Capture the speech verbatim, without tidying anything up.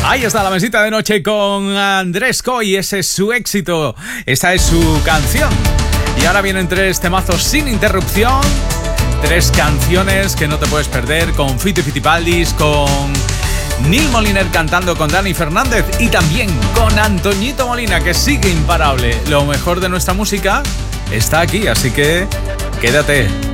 Ahí está la mesita de noche con Andrés Coy, ese es su éxito, esta es su canción. Y ahora vienen tres temazos sin interrupción, tres canciones que no te puedes perder, con Fito y Fitipaldis, con Neil Moliner cantando con Dani Fernández y también con Antoñito Molina, que sigue imparable. Lo mejor de nuestra música está aquí, así que quédate.